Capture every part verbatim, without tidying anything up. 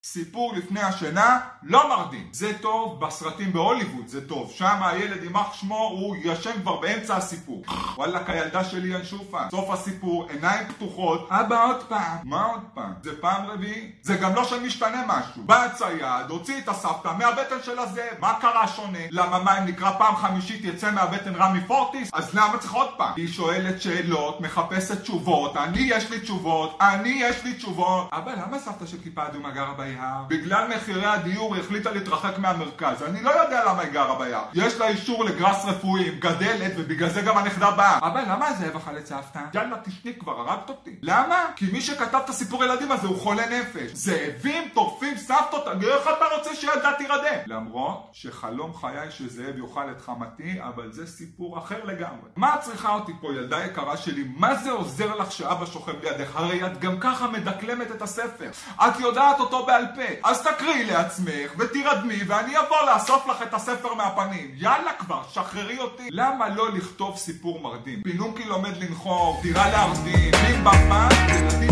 סיפור לפני השינה לא מרדים. זה טוב בסרטים בהוליווד, זה טוב. שם הילד יימח שמו, הוא ישן כבר באמצע הסיפור. וואלק, הילדה שלי ינשופה. סוף הסיפור, עיניים פתוחות. אבא עוד פעם. מה עוד פעם? זה פעם רביעי? זה גם לא שמשתנה משהו. בא הצייד, הוציא את הסבתא מהבטן של הזאב. מה קרה שונה? למה מה אם נקרא פעם חמישית יצא מהבטן רמי פורטיס? אז למה צריך עוד פעם? היא שואלת שאלות, מחפשת תשובות. אני יש לי תשובות. אני יש לי תשובות. אבא, למה סבתא של כיפה אדומה גרה ביער? בגלל מחירי הדיור היא החליטה להתרחק מהמרכז. אני לא יודע למה היא גרה ביער. יש לה אישור לגרס רפואי, גדלת, ובגלל זה גם הנכדה באה. אבא, למה הזאב אכל את סבתא? יאללה, תשני כבר, הרגת אותי. למה? כי מי שכתב את הסיפור ילדים הזה הוא חולה נפש. זאבים טורפים סבתות, איך אתה רוצה שילדה תירדם? למרות שחלום חיי שזאב יאכל את חמתי, אבל זה סיפור אחר לגמרי. מה את צריכה אותי פה, ילדה יקרה שלי? מה זה עוזר לך שאבא שוכב לידך? הרי את גם ככה מדקלמת את הספר. את יודעת אותו בעל פה. אז תקריאי לעצמך ותירדמי ואני אבוא לאסוף לך את הספר מהפנים. יאללה כבר, שחררי אותי. למה לא לכתוב סיפור מרדים? פינוקי לומד לנחור, דירה להרדים, בים בפן, ילדים...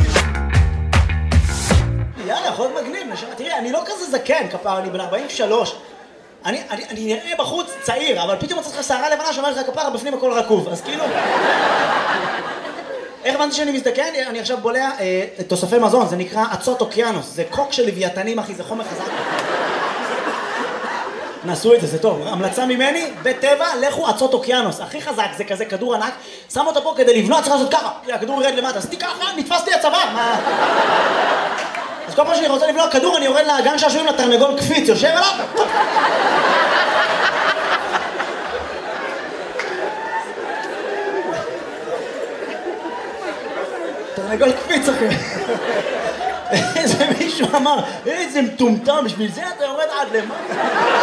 יאללה, יכול להיות מגניב, נשמע. תראי, אני לא כזה זקן, כפר, אני בן ארבעים ושלוש. אני, אני, אני נראה בחוץ צעיר, אבל פתאום צריך לך שערה לבנה שאומרת לך כפר, בפנים הכל רקוב, אז כאילו... איך הבנתי שאני מזדקן? אני עכשיו בולע אה, תוספי מזון, זה נקרא עצות אוקיינוס, זה קוק של לוויתנים אחי, זה חומר חזק. נסו את זה, זה טוב. המלצה ממני, בטבע, לכו עצות אוקיינוס, הכי חזק, זה כזה כדור ענק, שם אותו פה כדי לבנות, צריך לעשות ככה, הכדור ירד למטה, עשיתי ככה, נתפס לי הצוואר, מה? אז כל פעם שאני רוצה לבנות כדור, אני יורד לגן שעשועים לתרנגול קפיץ, יושב עליו. תרנגול קפיץ אחי. איזה מישהו אמר, איזה מטומטם, בשביל זה אתה יורד עד למטה.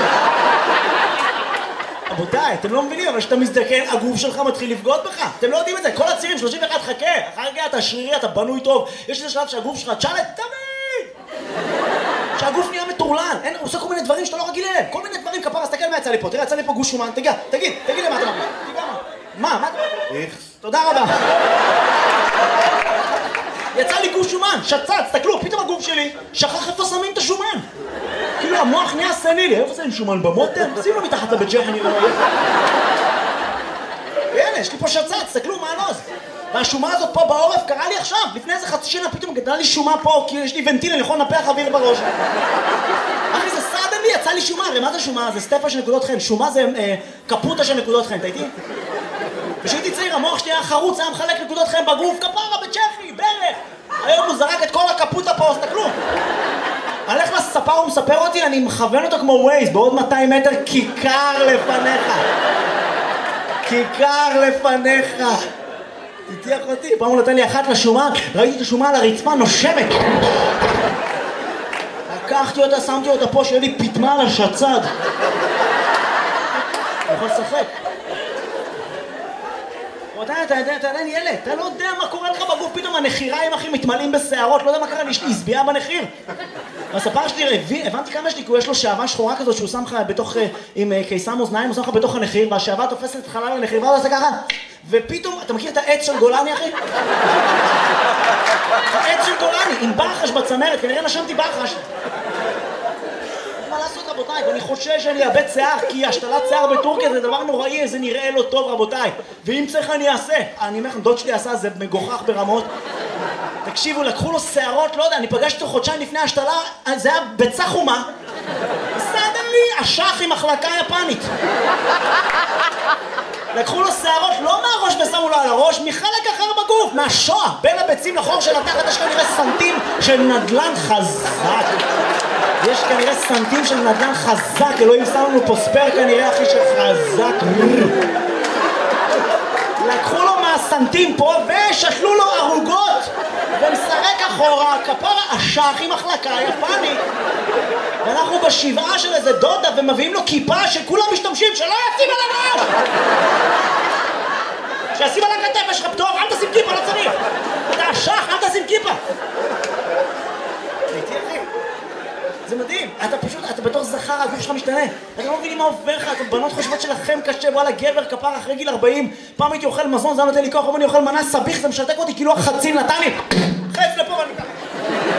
רבותיי, אתם לא מבינים, אבל כשאתה מזדקן, הגוף שלך מתחיל לפגוד בך. אתם לא יודעים את זה, כל הצעירים, שלושים ואחת, חכה. אחר כך אתה שרירי, אתה בנוי טוב. יש איזה שלב שהגוף שלך, תשאלת, תמיד! שהגוף נהיה מטורלן, אין, הוא עושה כל מיני דברים שאתה לא רגיל אליהם. כל מיני דברים, כפרה, תסתכל מה יצא לי פה. תראה, יצא לי פה גוש שומן, תגיד, תגיד, תגיד למה אתה מרגיש. תגיד מה? מה? מה? תודה רבה. יצא לי גוש שומן, שצץ, תסתכלו, פתאום הגוף שלי שכח איפה שמים את השומן. כאילו המוח נהיה סנילי, איפה שמים שומן במוטר? שים לו מתחת לבית ג'ח, אני לא רואה. והנה, יש לי פה שצץ, תסתכלו מה הנוז. והשומה הזאת פה בעורף קרה לי עכשיו, לפני איזה חצי שנה פתאום גדלה לי שומה פה, כי יש לי ונטיל, אני יכול לנפח אוויר בראש. אחי, זה סעד לי, יצא לי שומה, הרי מה זה שומה? זה סטפה של נקודות חן, שומה זה אה, קפוטה של נקודות חן, אתה איתי? כשהייתי צעיר, המוח שלי היה חרוץ, היה מחלק נקודות חן בגוף, כפרה, בצ'כי, ברך. היום הוא זרק את כל הקפוטה פה, תסתכלו. הלך לספר ומספר אותי, אני מכוון אותו כמו ווייז, בעוד מאתיים מטר, כיכר לפניך. כיכר לפניך. תתיח אותי, פעם הוא נתן לי אחת לשומה, ראיתי את השומה על הרצפה נושמת. לקחתי אותה, שמתי אותה פה, שיהיה לי פתמה על השצד. אני יכול לשחק. אתה יודע, אתה עדיין ילד, אתה לא יודע מה קורה לך בגוף, פתאום הנחיריים אחי מתמלאים בשערות, לא יודע מה קרה, יש לי הסביעה בנחיר. והספר שלי, הבנתי כמה יש לי, כי יש לו שעבה שחורה כזאת שהוא שם לך בתוך, עם קיסם אוזניים, הוא שם לך בתוך הנחיר, והשעבה תופסת את חלל הנחיר, ואז עושה ככה, ופתאום, אתה מכיר את העץ של גולני אחי? העץ של גולני, עם ברחש בצמרת, כנראה נשמתי ברחש. מה לעשות רבותיי, ואני חושש שאני אאבד שיער, כי השתלת שיער בטורקיה זה דבר נוראי, זה נראה לא טוב רבותיי, ואם צריך אני אעשה. אני אומר לכם, דוד שלי עשה, זה מגוחך ברמות. תקשיבו, לקחו לו שערות, לא יודע, אני פגשתי אותו חודשיים לפני השתלה, זה היה ביצה חומה. בסדר לי, אשך עם מחלקה יפנית. לקחו לו שערות לא מהראש ושמו לו על הראש, מחלק אחר בגוף, מהשוע, בין הביצים לחור של התחת, יש כנראה סנטים של נדלן חזק. יש כנראה סנטים של נדלן חזק, אלוהים שם לנו פה ספר כנראה אחי שחזק. לקחו לו מהסנטים פה ושתלו לו ערוגות ומסרק אחורה, כפרה אשך עם מחלקה יפנית. ואנחנו בשבעה של איזה דודה ומביאים לו כיפה שכולם משתמשים, שלא ישים על הראש! שישים על הכתף, יש לך פטור, אל תשים כיפה, לא צריך! אתה אשך, אל תשים כיפה! הייתי אחי. זה מדהים, אתה פשוט, אתה בתור זכר, הגוף שלך משתנה. אתה לא מבינים מה עובר לך, אתם בנות חושבות שלכם קשה, וואלה גבר כפר אחרי גיל ארבעים, פעם הייתי אוכל מזון, זה נותן לי כוח, אבל אני אוכל מנה סביך, זה משתק אותי, כאילו החצין נתן לי. חייף לפה ואני ככה.